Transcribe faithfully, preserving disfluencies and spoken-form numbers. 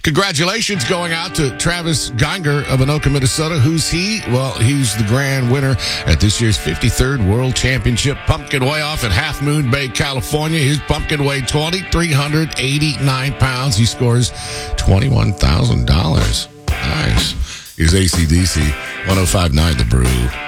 Congratulations going out to Travis Geiger of Anoka, Minnesota. Who's he? Well, he's the grand winner at this year's fifty-third World Championship Pumpkin Weigh-Off at Half Moon Bay, California. His pumpkin weighed two thousand three hundred eighty-nine pounds. He scores twenty-one thousand dollars. Nice. Here's A C D C one oh five point nine The Brew.